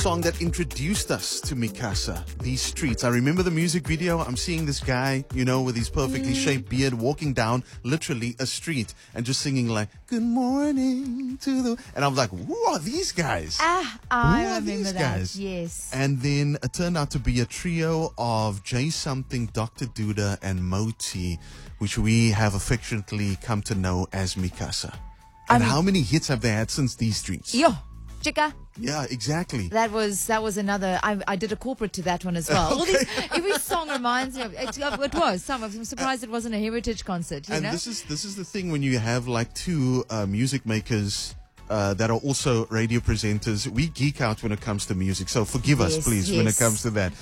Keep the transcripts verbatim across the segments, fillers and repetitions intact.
song that introduced us to Mikasa, These Streets. I remember the music video. I'm seeing this guy, you know, with his perfectly Mm. shaped beard walking down literally a street and just singing like, good morning to the... And I'm like, who are these guys? Ah, I Who are remember these that. guys? Yes. And then it turned out to be a trio of Jay Something, Doctor Duda, and Moti, which we have affectionately come to know as Mikasa. And I mean- how many hits have they had since These Streets? Yo, Chika. Yeah, exactly. That was that was another. I, I did a corporate to that one as well. All these, every song reminds me of it. It was some. I'm surprised it wasn't a heritage concert. You and know? this is this is the thing when you have like two uh, music makers uh, that are also radio presenters. We geek out when it comes to music, so forgive us, Yes, please, when it yes. comes to that.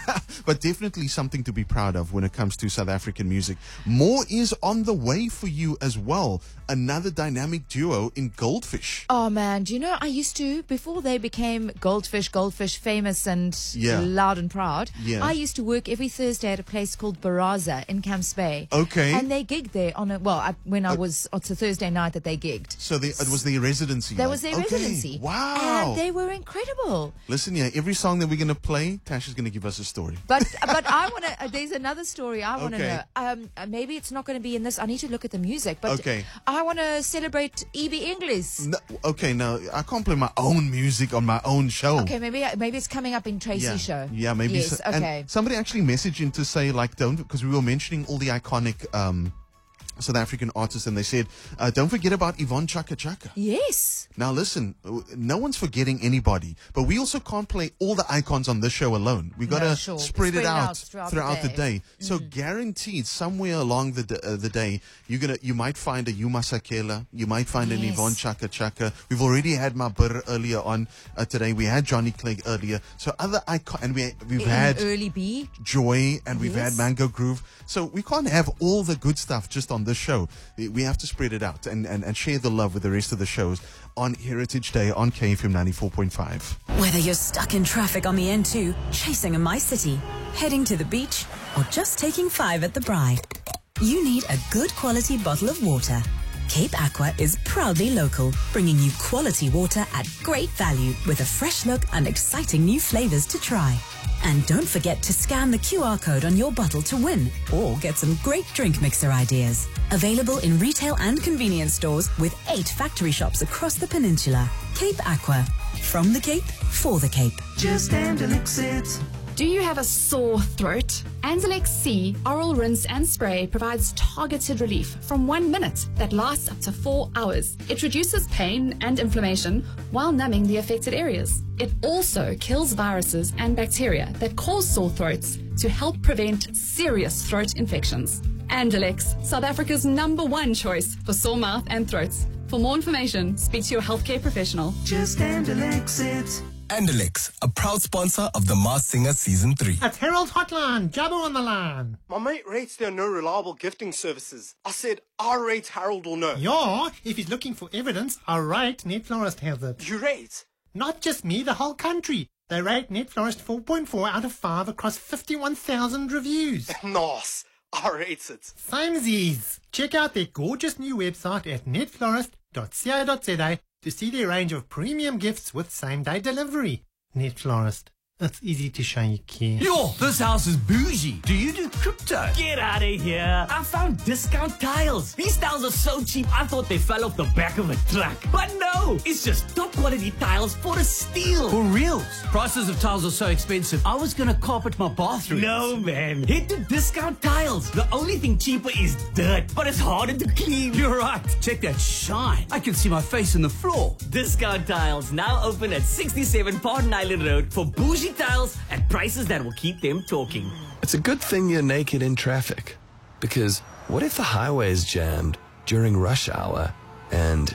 But definitely something to be proud of when it comes to South African music. More is on the way for you as well. Another dynamic duo in Goldfish. Oh man, do you know I used to, before they became Goldfish, Goldfish famous and Yeah. loud and proud, Yeah. I used to work every Thursday at a place called Baraza in Camps Bay. Okay. And they gigged there on a, well, I, when I was, it's a Thursday night that they gigged. So they, it was their residency. That like- was their okay. residency. Wow. And they were incredible. Listen, yeah, every song that we're going to play, Tasha's going to give us a story. But but I want to, uh, there's another story I want to Okay. know. Um, uh, maybe it's not going to be in this. I need to look at the music. But Okay. I want to celebrate E B English. No, okay, now, I can't play my own music on my own show. Okay, maybe maybe it's coming up in Tracy's Yeah, show. yeah, maybe. Yes, so. And okay. somebody actually messaged in to say, like, don't, because we were mentioning all the iconic um, South African artists, and they said, uh, don't forget about Yvonne Chaka Chaka. Yes. Now, listen, uh, no one's forgetting anybody, but we also can't play all the icons on this show alone. We got to No, sure. spread, it out throughout, throughout the the day. day. So, guaranteed, somewhere along the d- uh, the day, you're gonna you might find a Yuma Sakela, you might find an Yes. Yvonne Chaka Chaka. We've already had Mabur earlier on uh, today. We had Johnny Clegg earlier. So other icon, and we we've In had Early B. Joy, and we've Yes. had Mango Groove. So we can't have all the good stuff just on this show. We have to spread it out and, and, and share the love with the rest of the shows on Heritage Day on K F M ninety-four point five. Whether you're stuck in traffic on the N two, chasing a My City, heading to the beach, or just taking five at the Bride, you need a good quality bottle of water. Cape Aqua is proudly local, bringing you quality water at great value with a fresh look and exciting new flavors to try. And don't forget to scan the Q R code on your bottle to win or get some great drink mixer ideas. Available in retail and convenience stores with eight factory shops across the peninsula. Cape Aqua. From the Cape, for the Cape. Just Andalex it. Do you have a sore throat? Andalex C Oral Rinse and Spray provides targeted relief from one minute that lasts up to four hours. It reduces pain and inflammation while numbing the affected areas. It also kills viruses and bacteria that cause sore throats to help prevent serious throat infections. Andalex, South Africa's number one choice for sore mouth and throats. For more information, speak to your healthcare professional. Just Andalex it. Andalex, a proud sponsor of The Masked Singer Season three. At Herald Hotline, Jabba on the line. My mate rates there are no reliable gifting services. I said, I rate Harold will know. Yeah, if he's looking for evidence, all right, Net Florist has it. You rate? Not just me, the whole country. They rate Net Florist four point four out of five across fifty-one thousand reviews. Nice. I rate it. Samesies. Check out their gorgeous new website at net florist dot co dot za to see their range of premium gifts with same-day delivery. Net Florist. It's easy to show you care. Yo, this house is bougie. Do you do crypto? Get out of here. I found discount tiles. These tiles are so cheap, I thought they fell off the back of a truck. But no, it's just top quality tiles for a steal. For reals. Prices of tiles are so expensive, I was gonna carpet my bathroom. No, man. Head to Discount Tiles. The only thing cheaper is dirt, but it's harder to clean. You're right. Check that shine. I can see my face in the floor. Discount Tiles, now open at sixty-seven Pardon Island Road for bougie tiles at prices that will keep them talking. It's a good thing you're naked in traffic, because what if the highway is jammed during rush hour and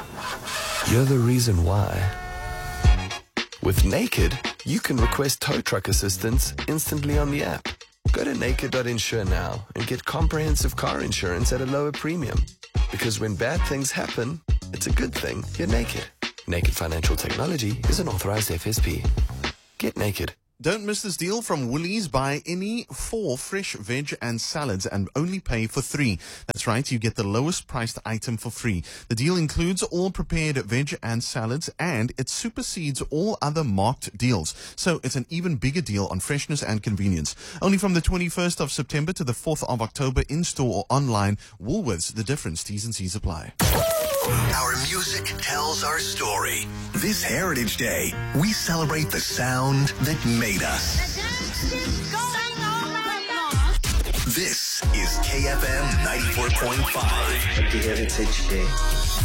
you're the reason why? With Naked, you can request tow truck assistance instantly on the app. Go to naked dot insure now and get comprehensive car insurance at a lower premium. Because when bad things happen, it's a good thing you're naked. Naked Financial Technology is an authorized F S P. Get naked. Don't miss this deal from Woolies. Buy any four fresh veg and salads and only pay for three. That's right, you get the lowest priced item for free. The deal includes all prepared veg and salads, and it supersedes all other marked deals. So it's an even bigger deal on freshness and convenience. Only from the twenty-first of September to the fourth of October, in-store or online. Woolworths, the difference. T's and C's apply. Our music tells our story. This Heritage Day, we celebrate the sound that made us. This is K F M ninety-four point five. Happy Heritage Day.